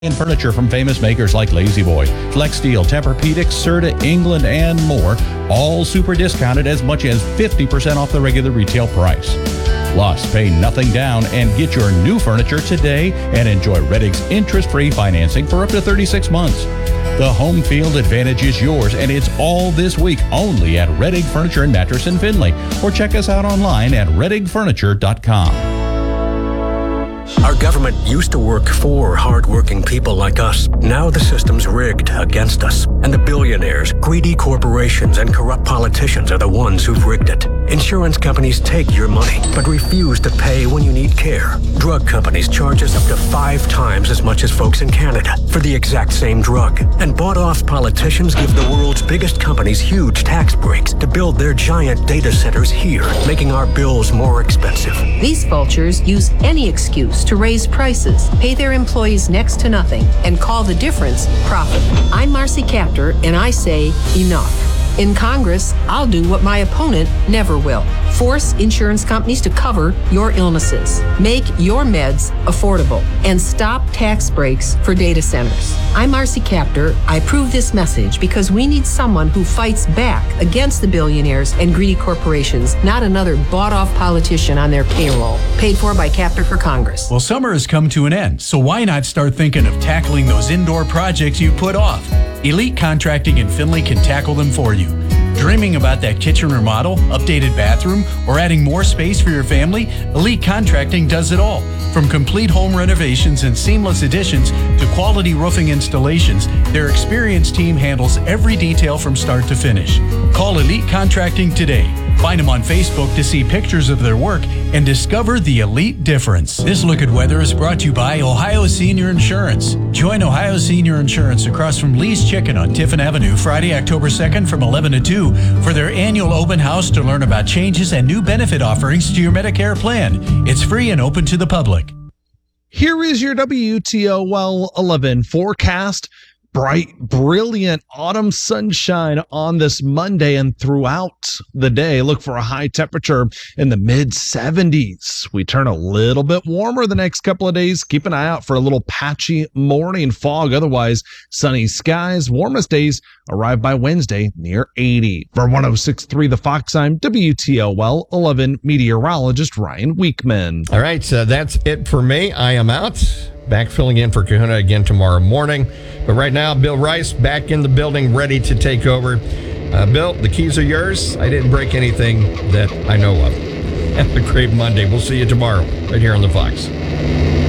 And furniture from famous makers like Lazy Boy, Flex Steel, Tempur-Pedic, Serta, England, and more, all super discounted as much as 50% off the regular retail price. Plus, pay nothing down and get your new furniture today and enjoy Reddig's interest-free financing for up to 36 months. The home field advantage is yours, and it's all this week only at Reddig Furniture and Mattress in Findlay, or check us out online at reddigfurniture.com. Our government used to work for hard-working people like us. Now the system's rigged against us. And the billionaires, greedy corporations, and corrupt politicians are the ones who've rigged it. Insurance companies take your money, but refuse to pay when you need care. Drug companies charge us up to 5 times as much as folks in Canada for the exact same drug. And bought-off politicians give the world's biggest companies huge tax breaks to build their giant data centers here, making our bills more expensive. These vultures use any excuse to raise prices, pay their employees next to nothing, and call the difference profit. I'm Marcy Kaptur, and I say enough. In Congress, I'll do what my opponent never will. Force insurance companies to cover your illnesses. Make your meds affordable. And stop tax breaks for data centers. I'm Marcy Kaptur. I approve this message because we need someone who fights back against the billionaires and greedy corporations, not another bought-off politician on their payroll. Paid for by Kaptur for Congress. Well, summer has come to an end, so why not start thinking of tackling those indoor projects you put off? Elite Contracting in Findlay can tackle them for you. Dreaming about that kitchen remodel, updated bathroom, or adding more space for your family? Elite Contracting does it all. From complete home renovations and seamless additions to quality roofing installations, their experienced team handles every detail from start to finish. Call Elite Contracting today. Find them on Facebook to see pictures of their work and discover the elite difference. This Look at Weather is brought to you by Ohio Senior Insurance. Join Ohio Senior Insurance across from Lee's Chicken on Tiffin Avenue Friday, October 2nd from 11 to 2 for their annual open house to learn about changes and new benefit offerings to your Medicare plan. It's free and open to the public. Here is your WTOL 11 forecast. Bright, brilliant autumn sunshine on this Monday and throughout the day. Look for a high temperature in the mid-70s. We turn a little bit warmer the next couple of days. Keep an eye out for a little patchy morning fog. Otherwise, sunny skies. Warmest days arrive by Wednesday near 80. For 106.3 The Fox, I'm WTOL 11 meteorologist Ryan Weekman. All right, so that's it for me. I am out. Back filling in for Kahuna again tomorrow morning. But right now, Bill Rice back in the building, ready to take over. Bill, the keys are yours. I didn't break anything that I know of. Have a great Monday. We'll see you tomorrow right here on The Fox.